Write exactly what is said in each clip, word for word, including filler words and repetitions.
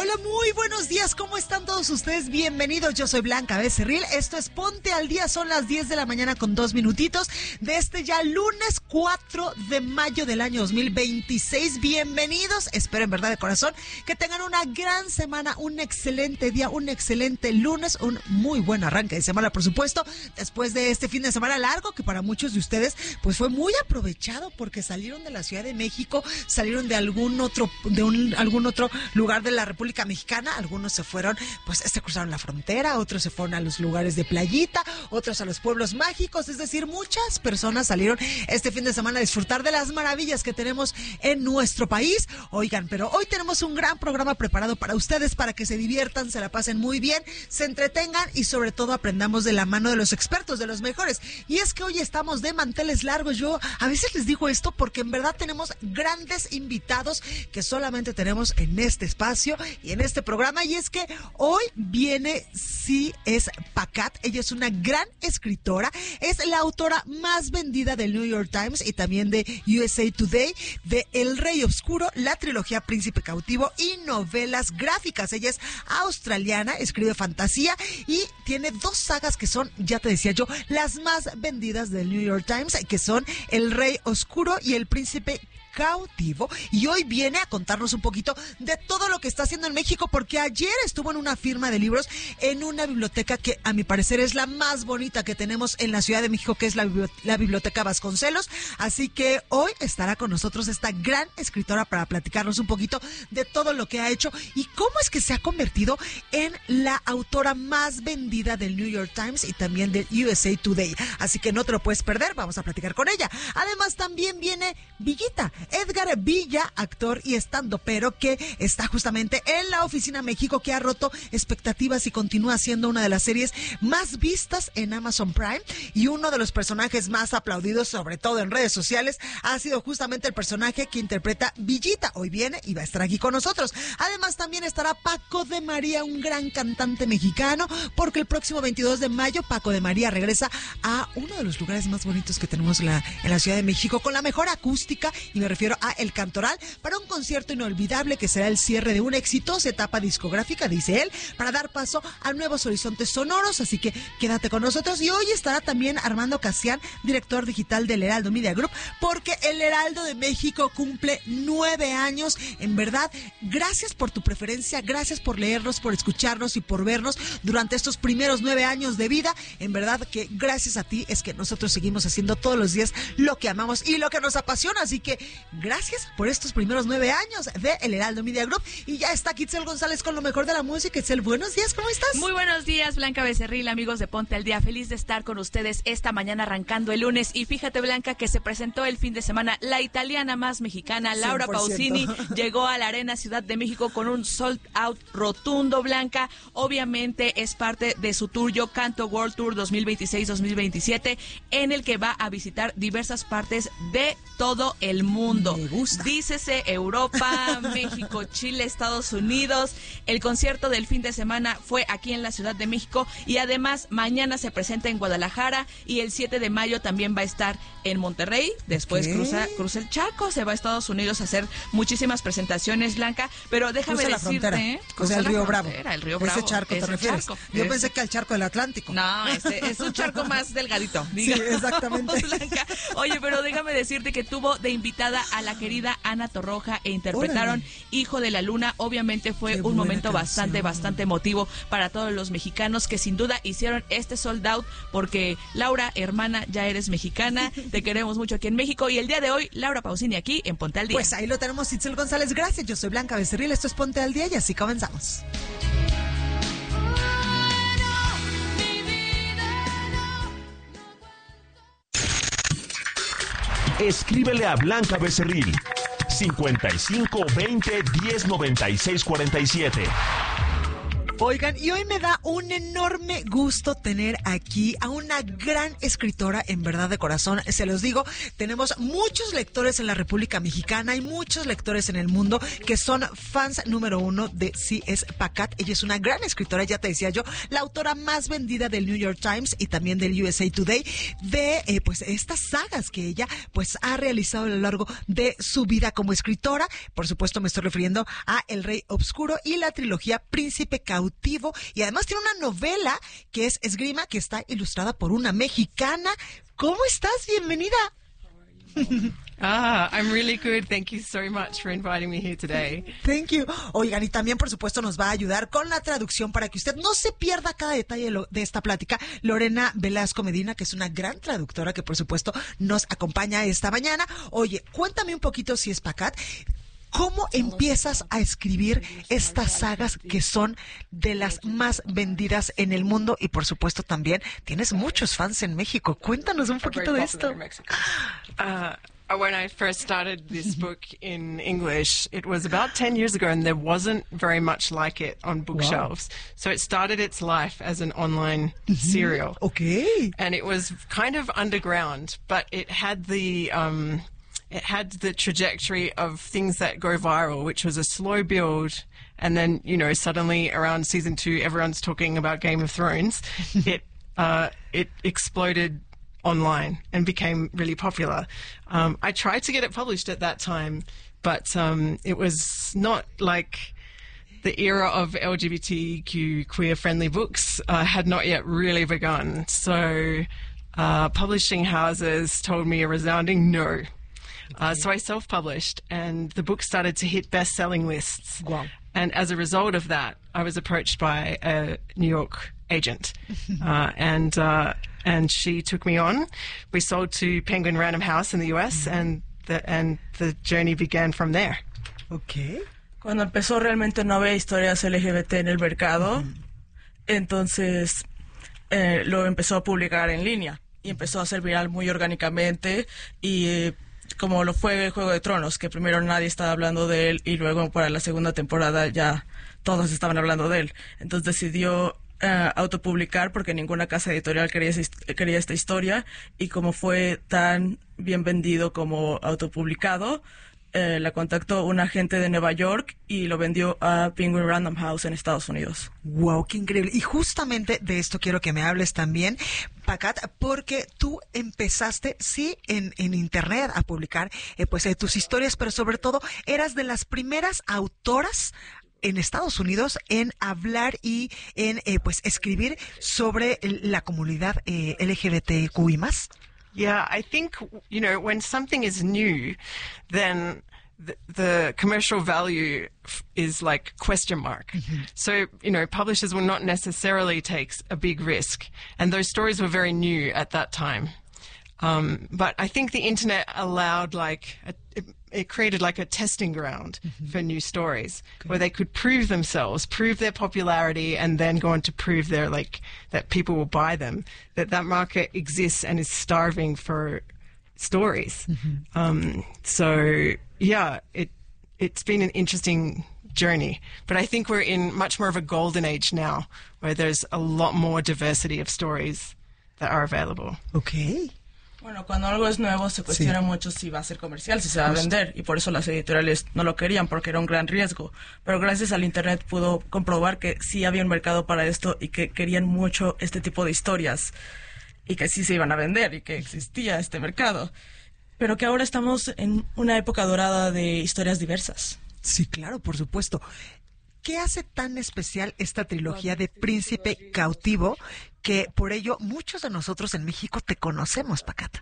Hola, muy buenos días, ¿cómo están todos ustedes? Bienvenidos, yo soy Blanca Becerril, esto es Ponte al Día, son las diez de la mañana con dos minutitos de este ya lunes cuatro de mayo del año dos mil veintiséis. Bienvenidos, espero en verdad de corazón que tengan una gran semana, un excelente día, un excelente lunes, un muy buen arranque de semana, por supuesto, después de este fin de semana largo que para muchos de ustedes pues fue muy aprovechado porque salieron de la Ciudad de México, salieron de algún otro, de un, algún otro lugar de la República Mexicana. Algunos se fueron, pues se cruzaron la frontera, otros se fueron a los lugares de playita, otros a los pueblos mágicos, es decir, muchas personas salieron este fin de semana a disfrutar de las maravillas que tenemos en nuestro país. Oigan, pero hoy tenemos un gran programa preparado para ustedes, para que se diviertan, se la pasen muy bien, se entretengan y sobre todo aprendamos de la mano de los expertos, de los mejores. Y es que hoy estamos de manteles largos. Yo a veces les digo esto porque en verdad tenemos grandes invitados que solamente tenemos en este espacio y en este programa, y es que hoy viene sí es Pacat. Ella es una gran escritora, es la autora más vendida del New York Times y también de U S A Today, de El Rey Oscuro, la trilogía Príncipe Cautivo y novelas gráficas. Ella es australiana, escribe fantasía y tiene dos sagas que son, ya te decía yo, las más vendidas del New York Times, que son El Rey Oscuro y El Príncipe Cautivo, y hoy viene a contarnos un poquito de todo lo que está haciendo en México, porque ayer estuvo en una firma de libros en una biblioteca que a mi parecer es la más bonita que tenemos en la Ciudad de México, que es la, la Biblioteca Vasconcelos. Así que hoy estará con nosotros esta gran escritora para platicarnos un poquito de todo lo que ha hecho y cómo es que se ha convertido en la autora más vendida del New York Times y también del U S A Today. Así que no te lo puedes perder, vamos a platicar con ella. Además también viene Villita, Edgar Villa, actor y estandopero que está justamente en La Oficina México, que ha roto expectativas y continúa siendo una de las series más vistas en Amazon Prime, y uno de los personajes más aplaudidos, sobre todo en redes sociales, ha sido justamente el personaje que interpreta Villita. Hoy viene y va a estar aquí con nosotros. Además también estará Paco de María, un gran cantante mexicano, porque el próximo veintidós de mayo Paco de María regresa a uno de los lugares más bonitos que tenemos en la, en la Ciudad de México, con la mejor acústica, y me refiero a El Cantoral, para un concierto inolvidable que será el cierre de una exitosa etapa discográfica, dice él, para dar paso a nuevos horizontes sonoros. Así que quédate con nosotros. Y hoy estará también Armando Casián, director digital del Heraldo Media Group, porque el Heraldo de México cumple nueve años. En verdad, gracias por tu preferencia, gracias por leernos, por escucharnos y por vernos durante estos primeros nueve años de vida. En verdad que gracias a ti es que nosotros seguimos haciendo todos los días lo que amamos y lo que nos apasiona. Así que gracias por estos primeros nueve años de El Heraldo Media Group. Y ya está Kitzel González con lo mejor de la música. Kitzel, buenos días, ¿cómo estás? Muy buenos días, Blanca Becerril, amigos de Ponte al Día. Feliz de estar con ustedes esta mañana arrancando el lunes. Y fíjate, Blanca, que se presentó el fin de semana la italiana más mexicana, Laura cien por ciento. Pausini, llegó a la Arena Ciudad de México con un sold out rotundo, Blanca. Obviamente es parte de su tour Yo Canto World Tour dos mil veintiséis dos mil veintisiete, en el que va a visitar diversas partes de todo el mundo. Me gusta. Dícese Europa, México, Chile, Estados Unidos. El concierto del fin de semana fue aquí en la Ciudad de México, y además mañana se presenta en Guadalajara, y el siete de mayo también va a estar en Monterrey. Después ¿Qué? cruza cruza el charco, se va a Estados Unidos a hacer muchísimas presentaciones, Blanca. Pero déjame cruza decirte, la ¿eh? O sea, el río Bravo. El río Bravo. Ese charco te ese refieres. Charco. Yo ese. pensé que al charco del Atlántico. No, ese es un charco más delgadito. Digamos, sí, exactamente. Blanca. Oye, pero déjame decirte que tuvo de invitada a la querida Ana Torroja e interpretaron Órale. Hijo de la Luna. Obviamente fue Qué un momento canción. bastante, bastante emotivo para todos los mexicanos, que sin duda hicieron este sold out, porque Laura, hermana, ya eres mexicana, te queremos mucho aquí en México. Y el día de hoy, Laura Pausini aquí en Ponte al Día. Pues ahí lo tenemos, Itzel González, gracias. Yo soy Blanca Becerril, esto es Ponte al Día y así comenzamos. Escríbele a Blanca Becerril, cincuenta y cinco veinte diez noventa y seis cuarenta y siete. Oigan, y hoy me da un enorme gusto tener aquí a una gran escritora, en verdad, de corazón. Se los digo, tenemos muchos lectores en la República Mexicana y muchos lectores en el mundo que son fans número uno de C S Pacat. Ella es una gran escritora, ya te decía yo, la autora más vendida del New York Times y también del U S A Today de eh, pues estas sagas que ella pues ha realizado a lo largo de su vida como escritora. Por supuesto, me estoy refiriendo a El Rey Obscuro y la trilogía Príncipe Cautivo, y además tiene una novela que es Esgrima, que está ilustrada por una mexicana. ¿Cómo estás? Bienvenida. Ah, I'm really good. Thank you so much for inviting me here today. Thank you. Oigan, y también, por supuesto, nos va a ayudar con la traducción para que usted no se pierda cada detalle de, lo, de esta plática. Lorena Velasco Medina, que es una gran traductora que, por supuesto, nos acompaña esta mañana. Oye, cuéntame un poquito, C S Pacat. ¿Cómo empiezas a escribir estas sagas que son de las más vendidas en el mundo? Y por supuesto también tienes muchos fans en México. Cuéntanos un poquito de esto. Uh, when I first started this book in English, it was about ten years ago, and there wasn't very much like it on bookshelves. Wow. So it started its life as an online mm-hmm. serial. Okay. And it was kind of underground, but it had the... Um, It had the trajectory of things that go viral, which was a slow build, and then, you know, suddenly around season two, everyone's talking about Game of Thrones. it uh, it exploded online and became really popular. Um, I tried to get it published at that time, but um, it was not like the era of L G B T Q queer-friendly books uh, had not yet really begun. So uh, publishing houses told me a resounding no. Uh, so I self-published, and the book started to hit best-selling lists. Wow. And as a result of that, I was approached by a New York agent, uh, and uh, and she took me on. We sold to Penguin Random House in the U S, and the, and the journey began from there. Okay. Cuando empezó realmente no había historias L G B T en el mercado, mm. entonces eh, lo empezó a publicar en línea y empezó a ser viral muy orgánicamente y... Eh, como lo fue Juego de Tronos, que primero nadie estaba hablando de él y luego para la segunda temporada ya todos estaban hablando de él. Entonces decidió uh, autopublicar porque ninguna casa editorial quería, quería esta historia, y como fue tan bien vendido como autopublicado, eh, la contactó un agente de Nueva York y lo vendió a Penguin Random House en Estados Unidos. Wow, qué increíble. Y justamente de esto quiero que me hables también, Pacat, porque tú empezaste, sí, en, en internet a publicar eh, pues eh, tus historias, pero sobre todo eras de las primeras autoras en Estados Unidos en hablar y en eh, pues escribir sobre la comunidad eh, L G B T Q I más. Yeah, I think, you know, when something is new, then the, the commercial value f- is like question mark. Mm-hmm. So, you know, publishers will not necessarily take a big risk. And those stories were very new at that time. Um, but I think the internet allowed like, a, it, it created like a testing ground mm-hmm. for new stories okay. where they could prove themselves, prove their popularity, and then go on to prove their like, that people will buy them, that that market exists and is starving for stories. Mm-hmm. Um, so yeah, it, it's been an interesting journey, but I think we're in much more of a golden age now where there's a lot more diversity of stories that are available. Okay. Bueno, cuando algo es nuevo se cuestiona sí. mucho si va a ser comercial, si se va a vender, y por eso las editoriales no lo querían, porque era un gran riesgo. Pero gracias al internet pudo comprobar que sí había un mercado para esto y que querían mucho este tipo de historias y que sí se iban a vender y que existía este mercado. Pero que ahora estamos en una época dorada de historias diversas. Sí, claro, por supuesto. ¿Qué hace tan especial esta trilogía de Príncipe Cautivo que por ello muchos de nosotros en México te conocemos, Pacat?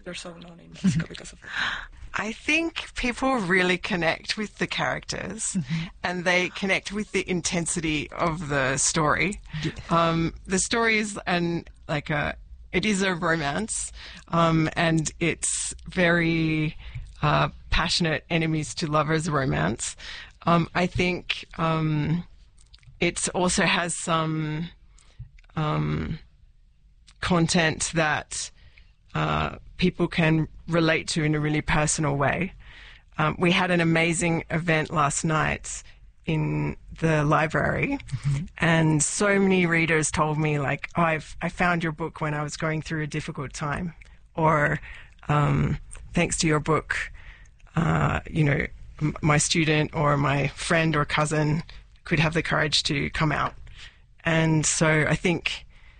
I think people really connect with the characters mm-hmm. and they connect with the intensity of the story. Yeah. Um, the story is an, like a, it is a romance um, and it's very uh, passionate enemies to lovers romance. Um, I think um, it also has some um, content that uh, people can relate to in a really personal way. Um, we had an amazing event last night in the library, mm-hmm. and so many readers told me, like, oh, I've, I found your book when I was going through a difficult time, or um, thanks to your book, uh, you know, m- my student or my friend or cousin could have the courage to come out. And so I think,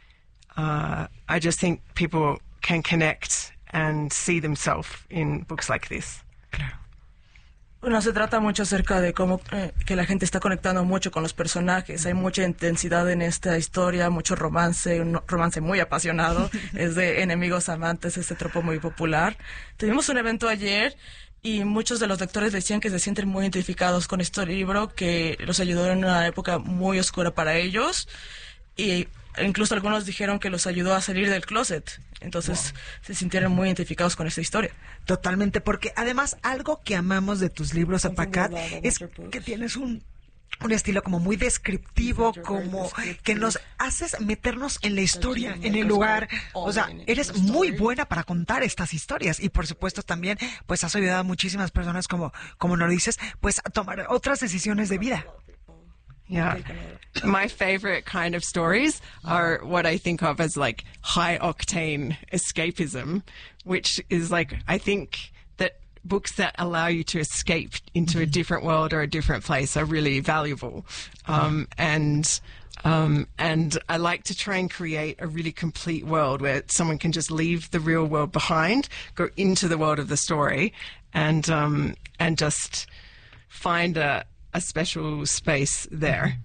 uh, I just think people can connect and see themselves in books like this. Claro. Bueno, se trata mucho acerca de cómo eh, que la gente está conectando mucho con los personajes. Hay mucha intensidad en esta historia, mucho romance, un romance muy apasionado. Es de enemigos amantes, este tropo muy popular. Tuvimos un evento ayer y muchos de los lectores decían que se sienten muy identificados con este libro, que los ayudó en una época muy oscura para ellos, y incluso algunos dijeron que los ayudó a salir del closet. Entonces wow. se sintieron muy identificados con esta historia. Totalmente, porque además algo que amamos de tus libros, Apacat, es que tienes un un estilo como muy descriptivo, como que nos haces meternos en la historia, en el lugar. O sea, eres muy buena para contar estas historias, y por supuesto también pues has ayudado a muchísimas personas, como como nos dices, pues a tomar otras decisiones de vida. Yeah. My favorite kind of stories are what I think of as like high octane escapism, which is like, I think that books that allow you to escape into a different world or a different place are really valuable. Um, and um, and I like to try and create a really complete world where someone can just leave the real world behind, go into the world of the story, and um, and just find a a special space there.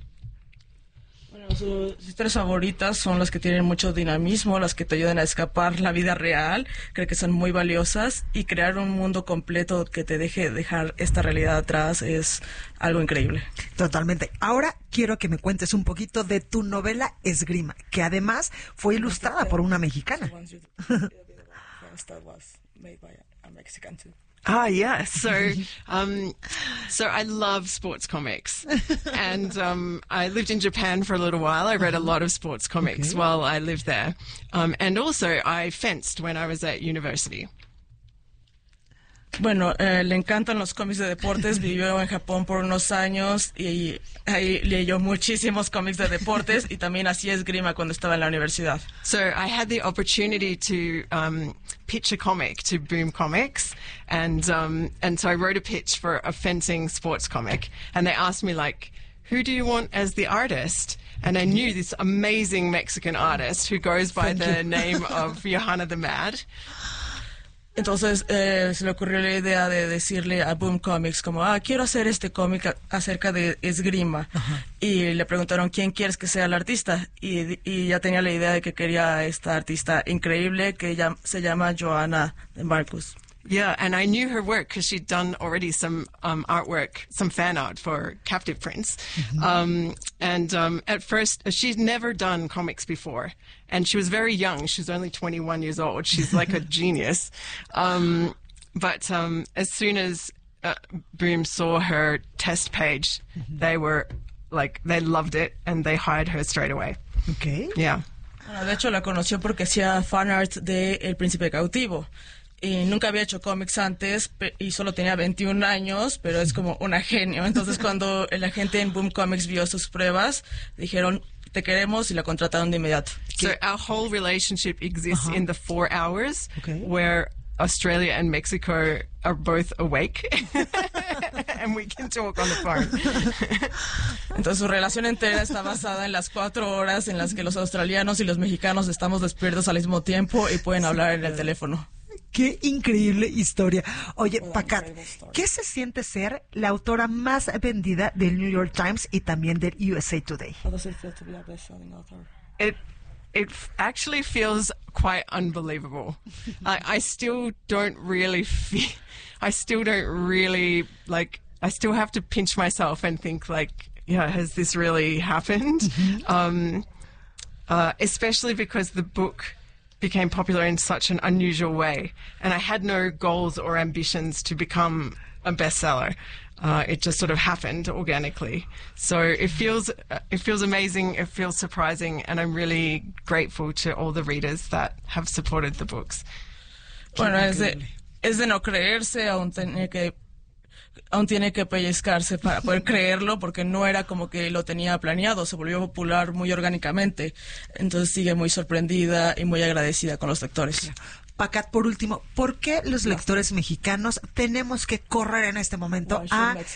Bueno, sus historias favoritas son las que tienen mucho dinamismo, las que te ayudan a escapar la vida real. Creo que son muy valiosas, y crear un mundo completo que te deje dejar esta realidad atrás es algo increíble. Totalmente. Ahora quiero que me cuentes un poquito de tu novela Esgrima, que además fue ilustrada por una mexicana. Ah, yeah. So, um, so I love sports comics, and um, I lived in Japan for a little while. I read a lot of sports comics okay. while I lived there, um, and also I fenced when I was at university. Bueno, eh, le encantan los cómics de deportes. Vivió en Japón por unos años y ahí leyó muchísimos cómics de deportes, y también hacía esgrima cuando estaba en la universidad. So I had the opportunity to um, pitch a comic to Boom Comics, and um, and so I wrote a pitch for a fencing sports comic, and they asked me, like, who do you want as the artist? And I knew this amazing Mexican artist who goes by the name of Johanna the Mad. Entonces eh, se le ocurrió la idea de decirle a Boom Comics como, ah, quiero hacer este cómic a- acerca de esgrima. Ajá. Y le preguntaron, ¿quién quieres que sea el artista? Y, y ya tenía la idea de que quería a esta artista increíble que ya, se llama Johanna de Marcus. Yeah, and I knew her work because she'd done already some um, artwork, some fan art for Captive Prince. Mm-hmm. Um, and um, at first, she'd never done comics before. And she was very young. She was only twenty-one years old. She's like a genius. Um, but um, as soon as uh, Boom saw her test page, mm-hmm. they were like, they loved it, and they hired her straight away. Okay. Yeah. Bueno, de hecho, la conoció porque hacía fan art de El Príncipe Cautivo. Y nunca había hecho cómics antes, pe- y solo tenía veintiún años, pero es como una genio. Entonces, cuando la gente en Boom Comics vio sus pruebas, dijeron, te queremos, y la contrataron de inmediato. So our whole relationship exists uh-huh. in the four hours okay. where Australia and Mexico are both awake and we can talk on the phone. Entonces su relación entera está basada en las cuatro horas en las que los australianos y los mexicanos estamos despiertos al mismo tiempo y pueden hablar en el teléfono. ¡Qué increíble historia! Oye, Pacat, ¿qué se siente ser la autora más vendida del New York Times y también del U S A Today? It it actually feels quite unbelievable. I, I still don't really feel, I still don't really, like, I still have to pinch myself and think, like, yeah, has this really happened? Mm-hmm. Um, uh, especially because the book became popular in such an unusual way, and I had no goals or ambitions to become a bestseller. Uh, it just sort of happened organically. So it feels uh, it feels amazing. It feels surprising, and I'm really grateful to all the readers that have supported the books. Bueno, es de, es de no creerse, aún tener que aún tiene que pellizcarse para poder creerlo, porque no era como que lo tenía planeado, se volvió popular muy orgánicamente. Entonces sigue muy sorprendida y muy agradecida con los lectores. Pacat, por último, ¿por qué los lectores mexicanos tenemos que correr en este momento a